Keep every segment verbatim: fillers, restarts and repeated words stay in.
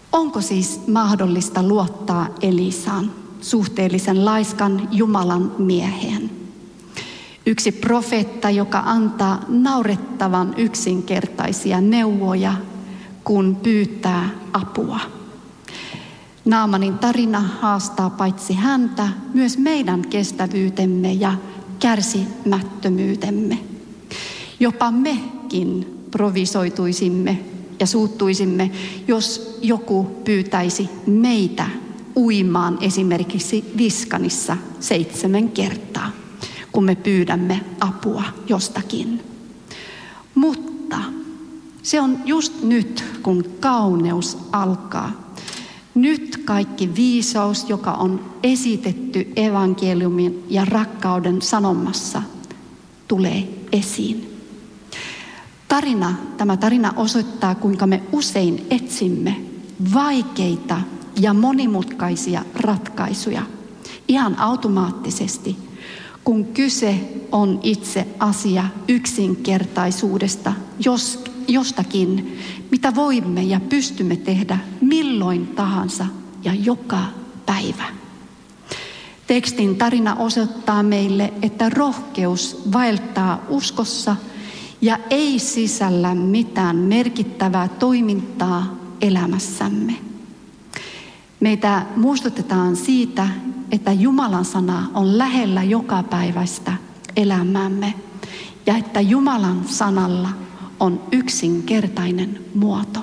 Onko siis mahdollista luottaa Elisaan, suhteellisen laiskan Jumalan mieheen? Yksi profeetta, joka antaa naurettavan yksinkertaisia neuvoja, kun pyytää apua. Naamanin tarina haastaa paitsi häntä, myös meidän kestävyytemme ja kärsimättömyytemme. Jopa mekin provisoituisimme ja suuttuisimme, jos joku pyytäisi meitä uimaan esimerkiksi Viskanissa seitsemän kertaa, kun me pyydämme apua jostakin. Mutta se on just nyt, kun kauneus alkaa. Nyt kaikki viisaus, joka on esitetty evankeliumin ja rakkauden sanomassa, tulee esiin. Tarina, tämä tarina osoittaa, kuinka me usein etsimme vaikeita ja monimutkaisia ratkaisuja ihan automaattisesti, kun kyse on itse asia yksinkertaisuudesta, jos, jostakin, mitä voimme ja pystymme tehdä milloin tahansa ja joka päivä. Tekstin tarina osoittaa meille, että rohkeus vaeltaa uskossa ja ei sisällä mitään merkittävää toimintaa elämässämme. Meitä muistutetaan siitä, että Jumalan sana on lähellä jokapäiväistä elämäämme ja että Jumalan sanalla on yksinkertainen muoto.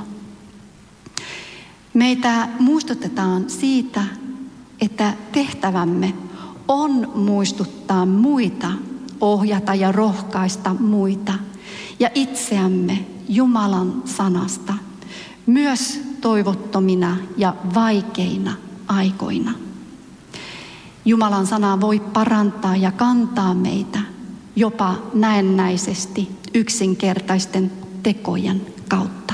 Meitä muistutetaan siitä, että tehtävämme on muistuttaa muita, ohjata ja rohkaista muita ja itseämme Jumalan sanasta, myös toivottomina ja vaikeina aikoina. Jumalan sana voi parantaa ja kantaa meitä jopa näennäisesti yksinkertaisten tekojen kautta.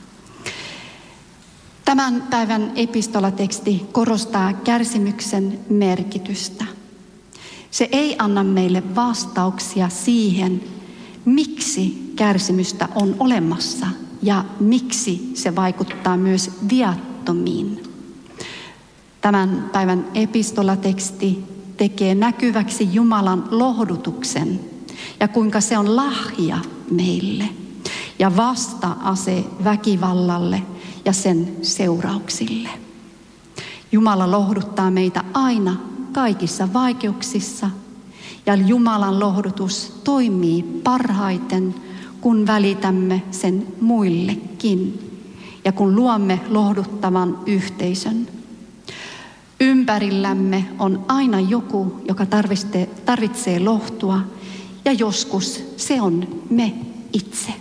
Tämän päivän epistolateksti korostaa kärsimyksen merkitystä. Se ei anna meille vastauksia siihen, miksi kärsimystä on olemassa ja miksi se vaikuttaa myös viattomiin. Tämän päivän epistolateksti tekee näkyväksi Jumalan lohdutuksen ja kuinka se on lahja meille ja vasta-ase väkivallalle ja sen seurauksille. Jumala lohduttaa meitä aina kaikissa vaikeuksissa ja Jumalan lohdutus toimii parhaiten, kun välitämme sen muillekin ja kun luomme lohduttavan yhteisön. Ympärillämme on aina joku, joka tarvitsee, tarvitsee lohtua ja joskus se on me itse.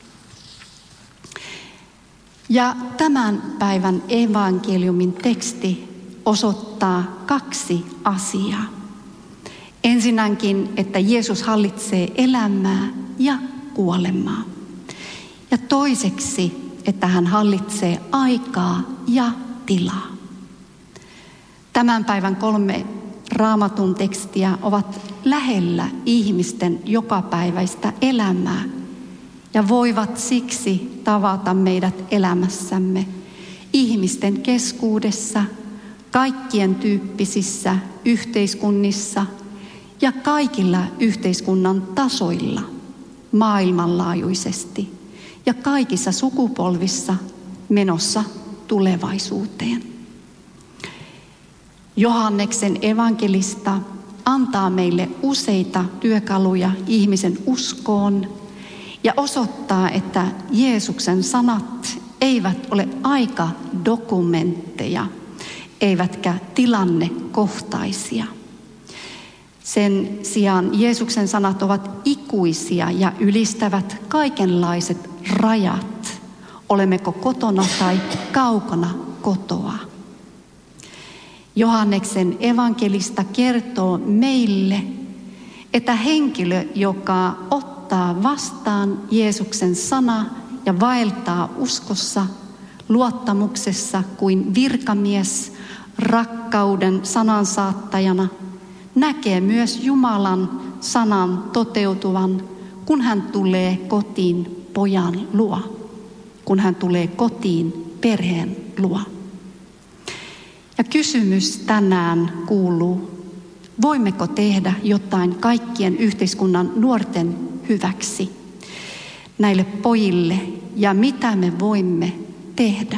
Ja tämän päivän evankeliumin teksti osoittaa kaksi asiaa. Ensinnäkin, että Jeesus hallitsee elämää ja kuolemaa. Ja toiseksi, että hän hallitsee aikaa ja tilaa. Tämän päivän kolme Raamatun tekstiä ovat lähellä ihmisten jokapäiväistä elämää ja voivat siksi tavata meidät elämässämme ihmisten keskuudessa, kaikkien tyyppisissä yhteiskunnissa ja kaikilla yhteiskunnan tasoilla maailmanlaajuisesti ja kaikissa sukupolvissa menossa tulevaisuuteen. Johanneksen evankelista antaa meille useita työkaluja ihmisen uskoon ja osoittaa, että Jeesuksen sanat eivät ole aikadokumentteja, eivätkä tilannekohtaisia. Sen sijaan Jeesuksen sanat ovat ikuisia ja ylistävät kaikenlaiset rajat, olemmeko kotona tai kaukana kotoa. Johanneksen evankelista kertoo meille, että henkilö, joka ottaa vastaan Jeesuksen sana ja vaeltaa uskossa, luottamuksessa kuin virkamies rakkauden sanansaattajana, näkee myös Jumalan sanan toteutuvan, kun hän tulee kotiin pojan luo, kun hän tulee kotiin perheen luo. Ja kysymys tänään kuuluu, voimmeko tehdä jotain kaikkien yhteiskunnan nuorten hyväksi näille pojille ja mitä me voimme tehdä?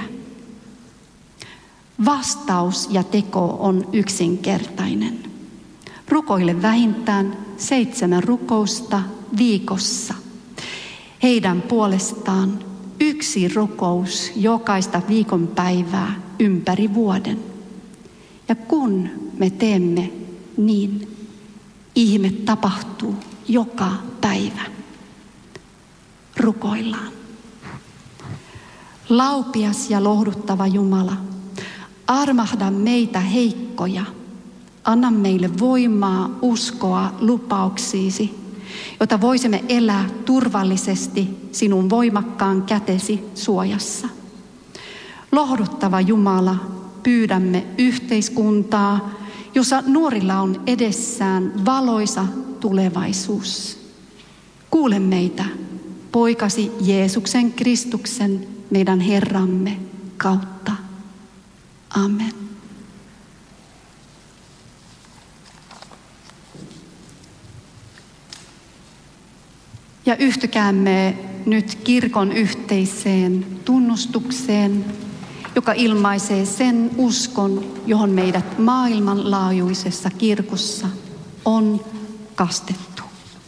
Vastaus ja teko on yksinkertainen. Rukoile vähintään seitsemän rukousta viikossa. Heidän puolestaan yksi rukous jokaista viikonpäivää ympäri vuoden. Ja kun me teemme niin, ihme tapahtuu joka päivä. Rukoillaan. Laupias ja lohduttava Jumala, armahda meitä heikkoja. Anna meille voimaa, uskoa lupauksiisi, jotta voisimme elää turvallisesti sinun voimakkaan kätesi suojassa. Lohduttava Jumala, pyydämme yhteiskuntaa, jossa nuorilla on edessään valoisa tulevaisuus. Kuule meitä, poikasi Jeesuksen Kristuksen, meidän Herramme kautta. Amen. Ja yhtykäämme nyt kirkon yhteiseen tunnustukseen, joka ilmaisee sen uskon, johon meidät maailmanlaajuisessa kirkossa on kastettu.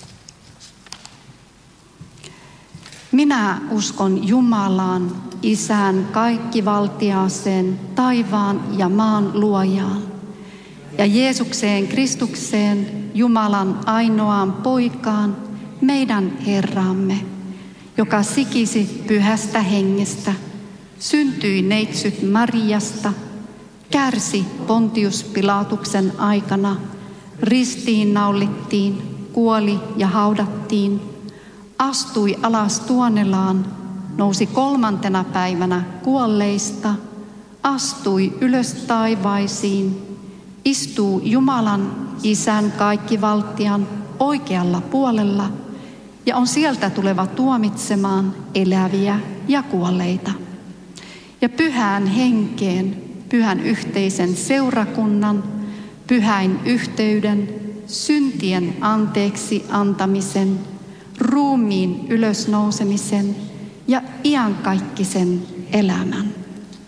Minä uskon Jumalaan, Isään kaikkivaltiaaseen, taivaan ja maan luojaan, ja Jeesukseen Kristukseen, Jumalan ainoaan poikaan, meidän Herramme, joka sikisi pyhästä hengestä, syntyi neitsyt Mariasta, kärsi Pontius Pilatuksen aikana, ristiin naulittiin, kuoli ja haudattiin, astui alas tuonelaan, nousi kolmantena päivänä kuolleista, astui ylös taivaisiin, istuu Jumalan Isän kaikkivaltian oikealla puolella ja on sieltä tuleva tuomitsemaan eläviä ja kuolleita. Ja pyhään henkeen, pyhän yhteisen seurakunnan, pyhäin yhteyden, syntien anteeksi antamisen, ruumiin ylösnousemisen ja iankaikkisen elämän.